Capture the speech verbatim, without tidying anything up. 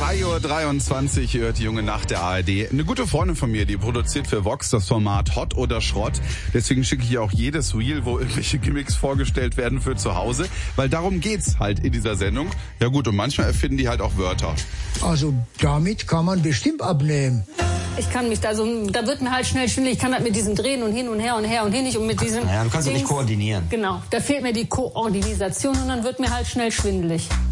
drei Uhr dreiundzwanzig hört die junge Nacht der A R D. Eine gute Freundin von mir, die produziert für Vox das Format Hot oder Schrott. Deswegen schicke ich auch jedes Reel, wo irgendwelche Gimmicks vorgestellt werden für zu Hause. Weil darum geht's halt in dieser Sendung. Ja gut, und manchmal erfinden die halt auch Wörter. Also damit kann man bestimmt abnehmen. Ich kann mich da so, da wird mir halt schnell schwindelig. Ich kann halt mit diesem Drehen und hin und her und her und hin nicht und mit diesem. Ja, du kannst Dings, nicht koordinieren. Genau, da fehlt mir die Koordination und dann wird mir halt schnell schwindelig.